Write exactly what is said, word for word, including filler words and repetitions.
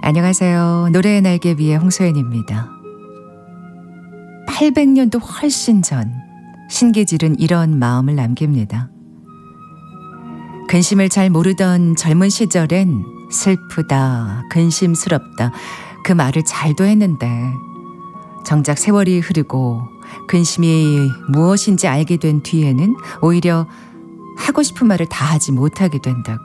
안녕하세요. 노래의 날개 위의 홍소연입니다. 팔백 년도 훨씬 전 신기질은 이런 마음을 남깁니다. 근심을 잘 모르던 젊은 시절엔 슬프다, 근심스럽다 그 말을 잘도 했는데 정작 세월이 흐르고 근심이 무엇인지 알게 된 뒤에는 오히려 하고 싶은 말을 다 하지 못하게 된다고.